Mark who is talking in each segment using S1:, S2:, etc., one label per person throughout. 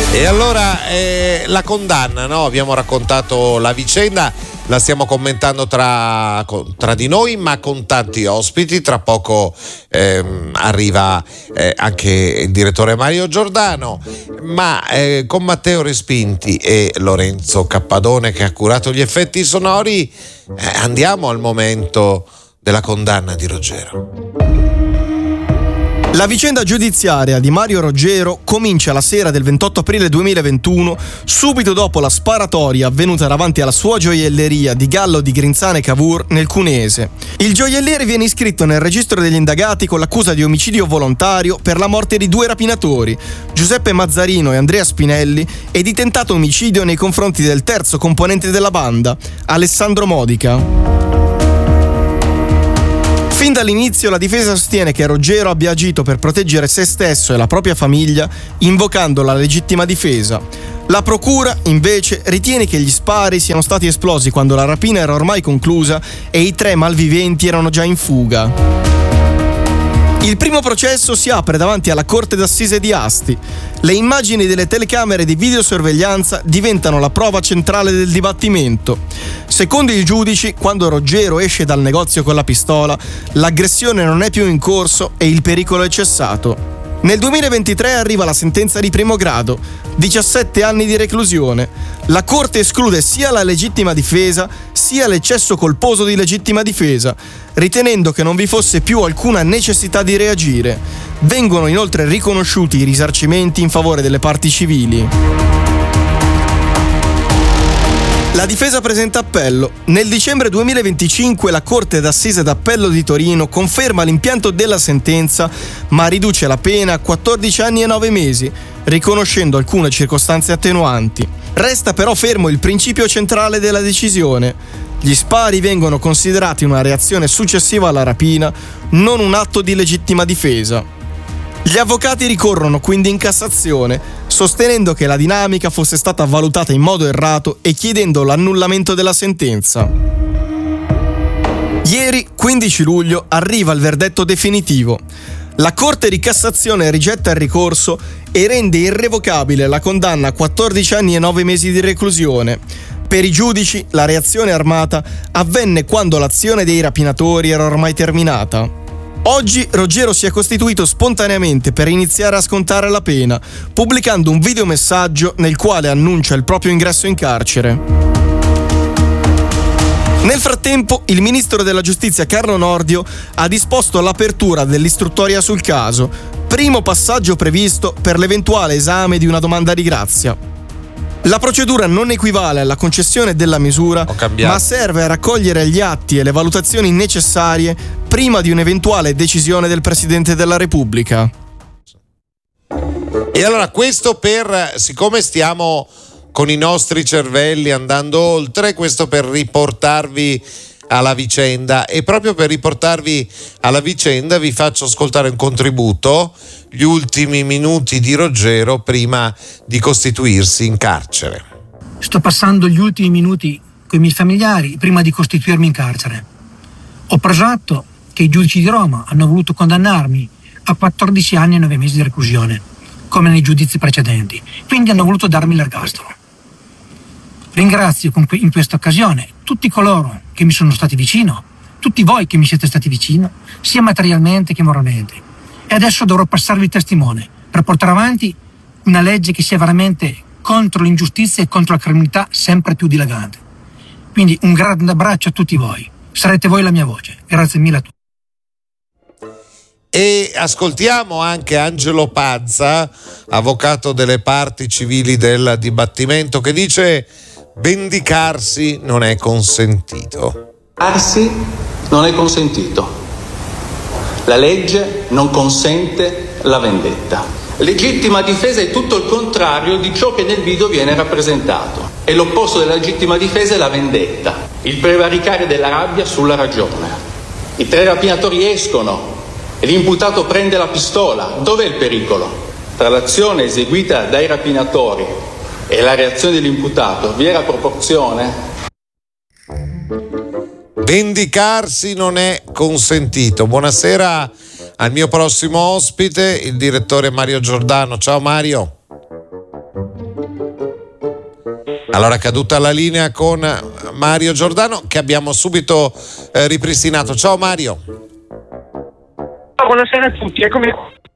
S1: E allora la condanna, no? Abbiamo raccontato la vicenda, la stiamo commentando tra di noi, ma con tanti ospiti. Tra poco arriva anche il direttore Mario Giordano, ma con Matteo Respinti e Lorenzo Cappadone, che ha curato gli effetti sonori, andiamo al momento della condanna di Roggero.
S2: La vicenda giudiziaria di Mario Roggero comincia la sera del 28 aprile 2021, subito dopo la sparatoria avvenuta davanti alla sua gioielleria di Gallo di Grinzane Cavour nel Cuneese. Il gioielliere viene iscritto nel registro degli indagati con l'accusa di omicidio volontario per la morte di 2 rapinatori, Giuseppe Mazzarino e Andrea Spinelli, e di tentato omicidio nei confronti del terzo componente della banda, Alessandro Modica. Fin dall'inizio la difesa sostiene che Roggero abbia agito per proteggere se stesso e la propria famiglia, invocando la legittima difesa. La procura, invece, ritiene che gli spari siano stati esplosi quando la rapina era ormai conclusa e i 3 malviventi erano già in fuga. Il primo processo si apre davanti alla Corte d'Assise di Asti. Le immagini delle telecamere di videosorveglianza diventano la prova centrale del dibattimento. Secondo i giudici, quando Roggero esce dal negozio con la pistola, l'aggressione non è più in corso e il pericolo è cessato. Nel 2023 arriva la sentenza di primo grado, 17 anni di reclusione. La Corte esclude sia la legittima difesa sia l'eccesso colposo di legittima difesa, ritenendo che non vi fosse più alcuna necessità di reagire. Vengono inoltre riconosciuti i risarcimenti in favore delle parti civili. La difesa presenta appello. Nel dicembre 2025 la Corte d'Assise d'Appello di Torino conferma l'impianto della sentenza, ma riduce la pena a 14 anni e 9 mesi, riconoscendo alcune circostanze attenuanti. Resta però fermo il principio centrale della decisione. Gli spari vengono considerati una reazione successiva alla rapina, non un atto di legittima difesa. Gli avvocati ricorrono quindi in Cassazione, sostenendo che la dinamica fosse stata valutata in modo errato e chiedendo l'annullamento della sentenza. Ieri, 15 luglio, arriva il verdetto definitivo. La Corte di Cassazione rigetta il ricorso e rende irrevocabile la condanna a 14 anni e 9 mesi di reclusione. Per i giudici, la reazione armata avvenne quando l'azione dei rapinatori era ormai terminata. Oggi Roggero si è costituito spontaneamente per iniziare a scontare la pena, pubblicando un videomessaggio nel quale annuncia il proprio ingresso in carcere. Nel frattempo, il ministro della Giustizia Carlo Nordio ha disposto l'apertura dell'istruttoria sul caso, primo passaggio previsto per l'eventuale esame di una domanda di grazia. La procedura non equivale alla concessione della misura, ma serve a raccogliere gli atti e le valutazioni necessarie prima di un'eventuale decisione del Presidente della Repubblica.
S1: E allora questo siccome stiamo con i nostri cervelli andando oltre, questo per riportarvi alla vicenda, e proprio per riportarvi alla vicenda vi faccio ascoltare un contributo, gli ultimi minuti di Roggero prima di costituirsi in carcere.
S3: Sto passando gli ultimi minuti con i miei familiari prima di costituirmi in carcere. Ho preso atto che i giudici di Roma hanno voluto condannarmi a 14 anni e 9 mesi di reclusione, come nei giudizi precedenti, quindi hanno voluto darmi l'ergastolo. Ringrazio in questa occasione tutti coloro che mi sono stati vicino, tutti voi che mi siete stati vicino, sia materialmente che moralmente. E adesso dovrò passarvi il testimone per portare avanti una legge che sia veramente contro l'ingiustizia e contro la criminalità sempre più dilagante. Quindi un grande abbraccio a tutti voi. Sarete voi la mia voce. Grazie mille a tutti.
S1: E ascoltiamo anche Angelo Pazza, avvocato delle parti civili del dibattimento, che dice: vendicarsi non è consentito.
S4: Vendicarsi non è consentito. La legge non consente la vendetta. Legittima difesa è tutto il contrario di ciò che nel video viene rappresentato. E l'opposto della legittima difesa è la vendetta, il prevaricare della rabbia sulla ragione. I 3 rapinatori escono e l'imputato prende la pistola. Dov'è il pericolo? Tra l'azione eseguita dai rapinatori e la reazione dell'imputato vi era proporzione?
S1: Vendicarsi non è consentito. Buonasera al mio prossimo ospite, il direttore Mario Giordano. Ciao Mario. Allora, caduta la linea con Mario Giordano, che abbiamo subito ripristinato. Ciao Mario.
S5: Buonasera a tutti, eccomi.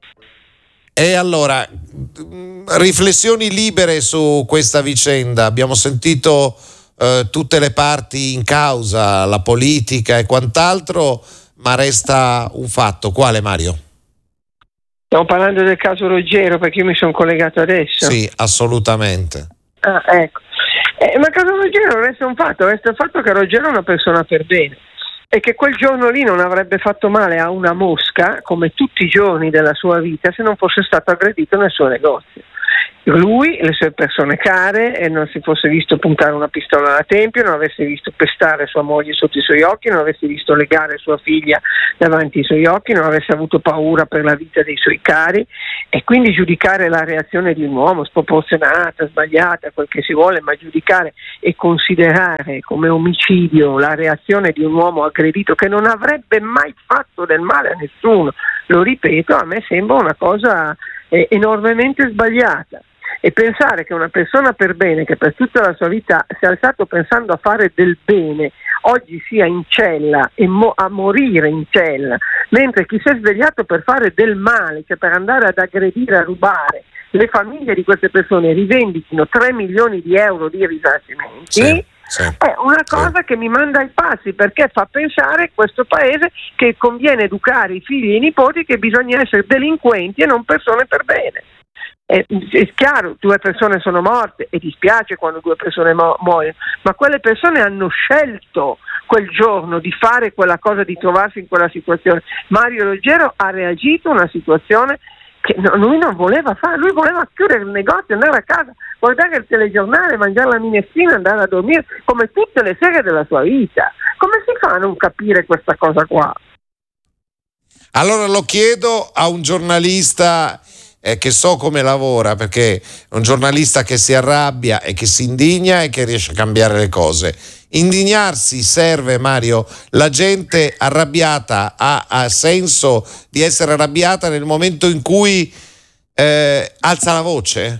S1: E allora, riflessioni libere su questa vicenda. Abbiamo sentito tutte le parti in causa, la politica e quant'altro, ma resta un fatto. Quale, Mario?
S5: Stiamo parlando del caso Roggero, perché io mi sono collegato adesso.
S1: Sì, assolutamente.
S5: Ecco. Ma il caso Roggero resta un fatto, resta il fatto che Roggero è una persona per bene e che quel giorno lì non avrebbe fatto male a una mosca, come tutti i giorni della sua vita, se non fosse stato aggredito nel suo negozio. Lui, le sue persone care, e non si fosse visto puntare una pistola alla tempia, non avesse visto pestare sua moglie sotto i suoi occhi, non avesse visto legare sua figlia davanti ai suoi occhi, non avesse avuto paura per la vita dei suoi cari, e quindi giudicare la reazione di un uomo sproporzionata, sbagliata, quel che si vuole, ma giudicare e considerare come omicidio la reazione di un uomo aggredito che non avrebbe mai fatto del male a nessuno, lo ripeto, a me sembra una cosa enormemente sbagliata. E pensare che una persona per bene, che per tutta la sua vita si è alzato pensando a fare del bene, oggi sia in cella e a morire in cella, mentre chi si è svegliato per fare del male, cioè per andare ad aggredire, a rubare, le famiglie di queste persone rivendichino 3 milioni di euro di risarcimenti,
S1: sì,
S5: è una cosa che mi manda ai passi, perché fa pensare questo paese che conviene educare i figli e i nipoti che bisogna essere delinquenti e non persone per bene. È chiaro, 2 persone sono morte e dispiace quando 2 persone muoiono, ma quelle persone hanno scelto quel giorno di fare quella cosa, di trovarsi in quella situazione. Mario Roggero ha reagito a una situazione che lui non voleva fare, lui voleva chiudere il negozio, andare a casa, guardare il telegiornale, mangiare la minestrina, andare a dormire come tutte le sere della sua vita. Come si fa a non capire questa cosa qua?
S1: Allora lo chiedo a un giornalista che so come lavora, perché è un giornalista che si arrabbia e che si indigna e che riesce a cambiare le cose. Indignarsi serve, Mario? La gente arrabbiata ha senso di essere arrabbiata nel momento in cui alza la voce?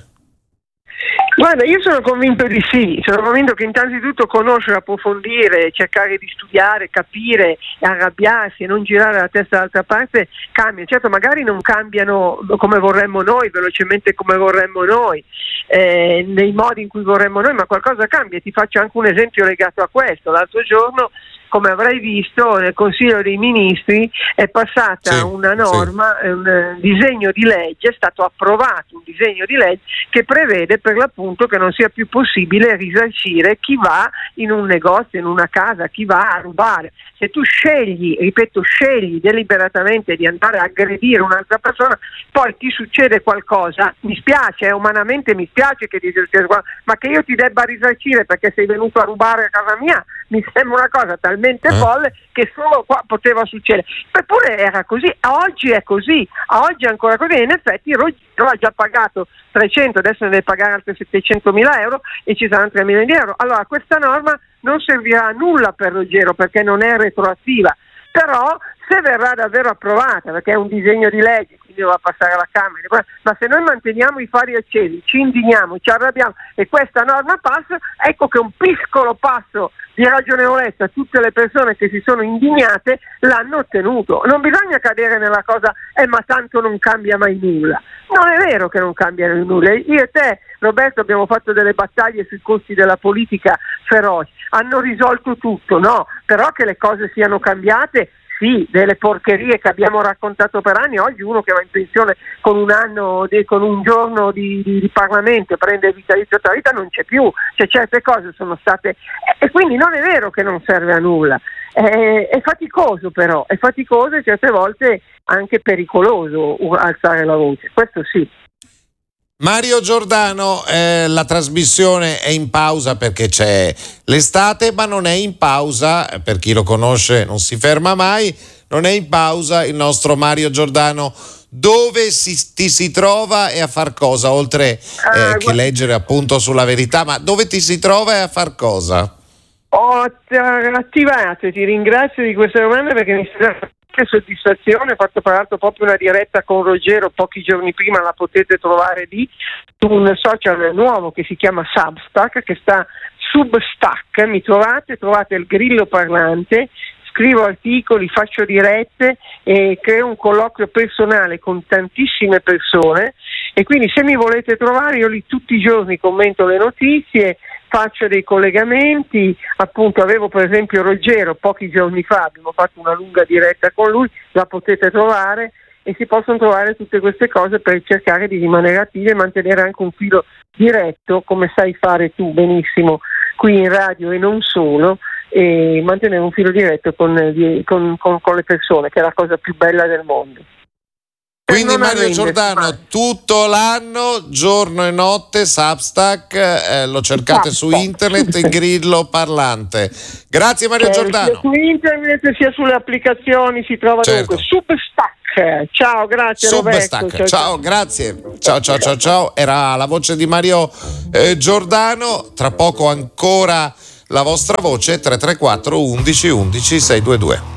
S5: Guarda, io sono convinto di sì, sono convinto che innanzitutto conoscere, approfondire, cercare di studiare, capire, arrabbiarsi e non girare la testa dall'altra parte cambia. Certo, magari non cambiano come vorremmo noi, velocemente come vorremmo noi, nei modi in cui vorremmo noi, ma qualcosa cambia. Ti faccio anche un esempio legato a questo. L'altro giorno, come avrai visto, nel Consiglio dei Ministri è passata una norma, un disegno di legge, è stato approvato un disegno di legge che prevede per l'appunto che non sia più possibile risarcire chi va in un negozio, in una casa, chi va a rubare. Se tu scegli deliberatamente di andare a aggredire un'altra persona, poi ti succede qualcosa, mi spiace, umanamente mi spiace che ti succeda qualcosa, ma che io ti debba risarcire perché sei venuto a rubare a casa mia, mi sembra una cosa talmente folle che solo qua poteva succedere. Eppure era così, oggi è così, oggi è ancora così, e in effetti Roggero ha già pagato 300, adesso ne deve pagare altri 700.000 euro e ci saranno 3 milioni di euro. Allora questa norma non servirà a nulla per Roggero perché non è retroattiva, però se verrà davvero approvata, perché è un disegno di legge, quindi va a passare alla Camera, ma se noi manteniamo i fari accesi, ci indigniamo, ci arrabbiamo e questa norma passa, ecco che un piccolo passo di ragionevolezza tutte le persone che si sono indignate l'hanno ottenuto. Non bisogna cadere nella cosa ma tanto non cambia mai nulla. Non è vero che non cambia nulla. Io e te, Roberto, abbiamo fatto delle battaglie sui costi della politica feroci, hanno risolto tutto, no? Però che le cose siano cambiate, sì, delle porcherie che abbiamo raccontato per anni. Oggi uno che va in pensione con un giorno di Parlamento prende il vitalizio tutta la vita, non c'è più, cioè certe cose sono state e quindi non è vero che non serve a nulla, è faticoso, però è faticoso e certe volte anche pericoloso alzare la voce, questo sì.
S1: Mario Giordano, la trasmissione è in pausa perché c'è l'estate, ma non è in pausa, per chi lo conosce non si ferma mai, non è in pausa il nostro Mario Giordano. Dove ti si trova e a far cosa? Oltre che leggere appunto sulla Verità, ma dove ti si trova e a far cosa?
S5: Ho attivato e ti ringrazio di questa domanda perché mi sta dando soddisfazione. Ho fatto tra l'altro proprio una diretta con Ruggero pochi giorni prima, la potete trovare lì su un social nuovo che si chiama Substack, che sta Substack, mi trovate il grillo parlante, scrivo articoli, faccio dirette e creo un colloquio personale con tantissime persone, e quindi se mi volete trovare io lì tutti i giorni commento le notizie, faccio dei collegamenti. Appunto avevo per esempio Ruggero pochi giorni fa, abbiamo fatto una lunga diretta con lui, la potete trovare, e si possono trovare tutte queste cose per cercare di rimanere attivi e mantenere anche un filo diretto, come sai fare tu benissimo qui in radio e non solo, e mantenere un filo diretto con le persone, che è la cosa più bella del mondo.
S1: Quindi Mario Giordano, tutto l'anno, giorno e notte, Substack, lo cercate su internet, il grillo parlante. Grazie Mario Giordano.
S5: Sia su internet sia sulle applicazioni, si trova dovunque. Substack. Ciao, grazie
S1: Substack.
S5: Roberto.
S1: Ciao, grazie. Ciao. Era la voce di Mario Giordano. Tra poco ancora la vostra voce, 334 11 11 622.